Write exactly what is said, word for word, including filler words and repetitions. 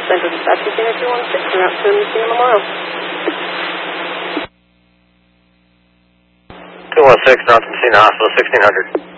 Central Dispatch Container two one six, and out to Messina Memorial. two one six, now to Messina Hospital, sixteen hundred.